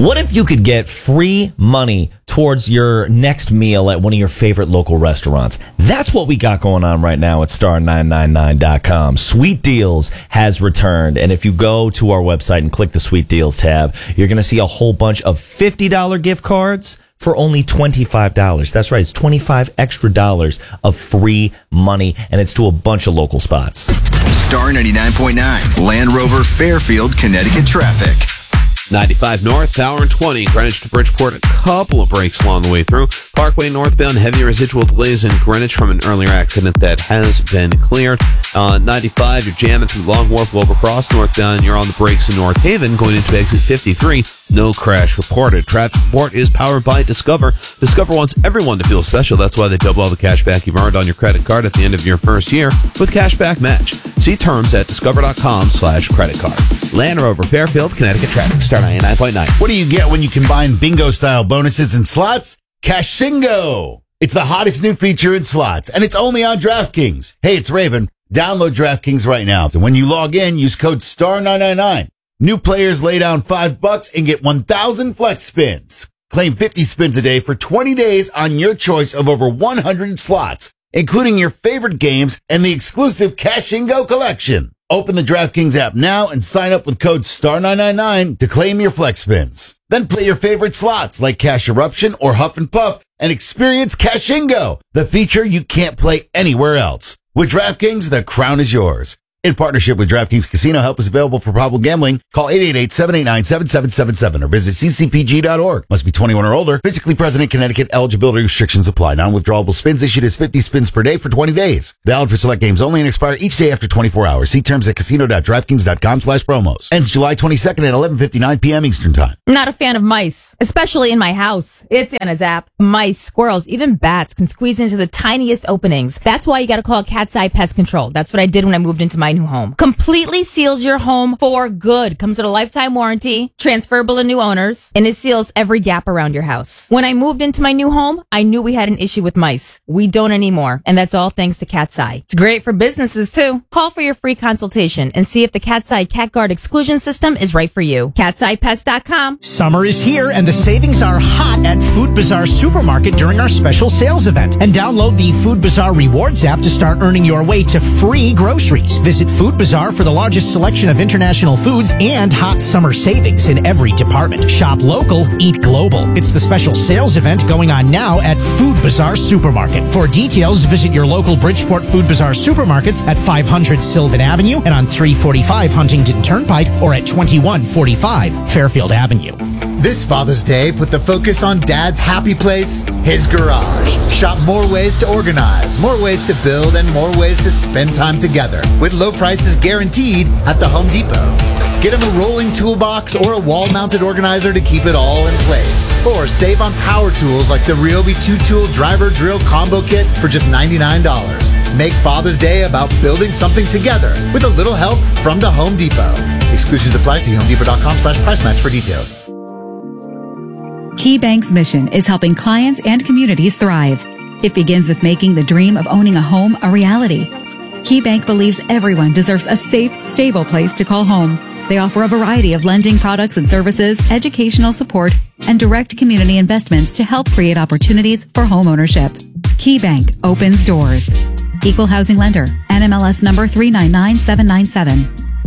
What if you could get free money towards your next meal at one of your favorite local restaurants? That's what we got going on right now at star999.com. Sweet Deals has returned, and if you go to our website and click the Sweet Deals tab, you're going to see a whole bunch of $50 gift cards for only $25. That's right, it's $25 extra of free money, and it's to a bunch of local spots. Star 99.9, Land Rover, Fairfield, Connecticut traffic. 95 north, hour and 20, Greenwich to Bridgeport, a couple of breaks along the way through. Parkway northbound, heavy residual delays in Greenwich from an earlier accident that has been cleared. 95, you're jamming through Long Wharf, Wilbercross northbound. You're on the brakes in North Haven, going into exit 53. No crash reported. Traffic report is powered by Discover. Discover wants everyone to feel special. That's why they double all the cash back you've earned on your credit card at the end of your first year with Cashback Match. See terms at discover.com/credit card. Land Rover, Fairfield, Connecticut traffic. Star 99.9. What do you get when you combine bingo-style bonuses and slots? Cashingo! It's the hottest new feature in slots, and it's only on DraftKings. Hey, it's Raven. Download DraftKings right now. And when you log in, use code STAR999. New players lay down $5 and get 1,000 flex spins. Claim 50 spins a day for 20 days on your choice of over 100 slots, including your favorite games and the exclusive Cashingo collection. Open the DraftKings app now and sign up with code STAR999 to claim your flex spins. Then play your favorite slots like Cash Eruption or Huff and Puff and experience Cashingo, the feature you can't play anywhere else. With DraftKings, the crown is yours. In partnership with DraftKings Casino, help is available for problem gambling. Call 888-789-7777 or visit ccpg.org. Must be 21 or older. Physically present in Connecticut. Eligibility restrictions apply. Non-withdrawable spins issued as 50 spins per day for 20 days. Valid for select games only and expire each day after 24 hours. See terms at casino.draftkings.com/promos. Ends July 22nd at 11:59 p.m. Eastern Time. Not a fan of mice, especially in my house. It's Anna's app. Mice, squirrels, even bats can squeeze into the tiniest openings. That's why you got to call Cat's Eye Pest Control. That's what I did when I moved into my new home. Completely seals your home for good. Comes with a lifetime warranty, transferable to new owners, and it seals every gap around your house. When I moved into my new home, I knew we had an issue with mice. We don't anymore, and that's all thanks to Cat's Eye. It's great for businesses too. Call for your free consultation and see if the Cat's Eye Cat Guard exclusion system is right for you. Cat'sEyePest.com. Summer is here and the savings are hot at Food Bazaar Supermarket during our special sales event. And download the Food Bazaar Rewards app to start earning your way to free groceries. Visit Food Bazaar for the largest selection of international foods and hot summer savings in every department. Shop local, eat global. It's the special sales event going on now at Food Bazaar Supermarket. For details, visit your local Bridgeport Food Bazaar supermarkets at 500 Sylvan Avenue and on 345 Huntington Turnpike or at 2145 Fairfield Avenue. This Father's Day, put the focus on Dad's happy place, his garage. Shop more ways to organize, more ways to build, and more ways to spend time together with low prices guaranteed at the Home Depot. Get him a rolling toolbox or a wall-mounted organizer to keep it all in place. Or save on power tools like the Ryobi 2-tool driver drill combo kit for just $99. Make Father's Day about building something together with a little help from the Home Depot. Exclusions apply. See homedepot.com/price match for details. KeyBank's mission is helping clients and communities thrive. It begins with making the dream of owning a home a reality. KeyBank believes everyone deserves a safe, stable place to call home. They offer a variety of lending products and services, educational support, and direct community investments to help create opportunities for home ownership. KeyBank opens doors. Equal housing lender. NMLS number 399797.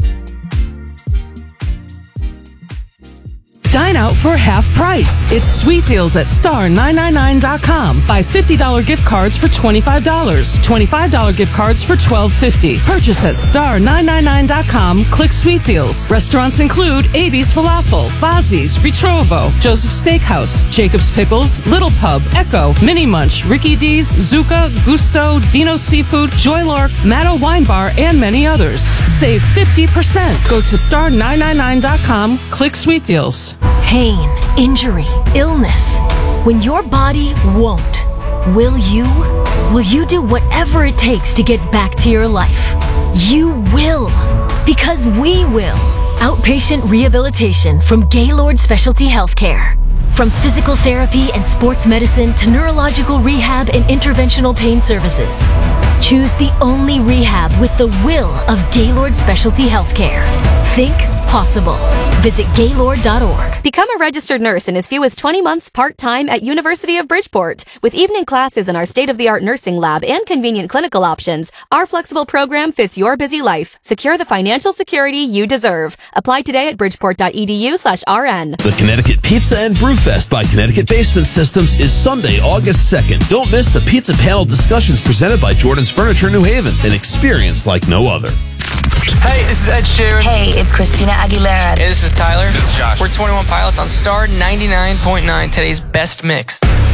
Dine out for half price. It's Sweet Deals at star999.com. Buy $50 gift cards for $25. $25 gift cards for $12.50. Purchase at star999.com. Click Sweet Deals. Restaurants include Abe's Falafel, Bazzi's, Ritrovo, Joseph's Steakhouse, Jacob's Pickles, Little Pub, Echo, Mini Munch, Ricky D's, Zuka, Gusto, Dino Seafood, Joy Lark, Matto Wine Bar, and many others. Save 50%. Go to star999.com. Click Sweet Deals. Pain, injury, illness. When your body won't, will you? Will you do whatever it takes to get back to your life? You will, because we will. Outpatient rehabilitation from Gaylord Specialty Healthcare. From physical therapy and sports medicine to neurological rehab and interventional pain services. Choose the only rehab with the will of Gaylord Specialty Healthcare. Think possible. Visit Gaylord.org. Become a registered nurse in as few as 20 months part-time at University of Bridgeport. With evening classes in our state-of-the-art nursing lab and convenient clinical options, our flexible program fits your busy life. Secure the financial security you deserve. Apply today at bridgeport.edu/RN. The Connecticut Pizza and Brewfest by Connecticut Basement Systems is Sunday, August 2nd. Don't miss the pizza panel discussions presented by Jordan's Furniture New Haven, an experience like no other. Hey, this is Ed Sheeran. Hey, it's Christina Aguilera. Hey, this is Tyler. This is Josh. We're 21 Pilots on Star 99.9, today's best mix.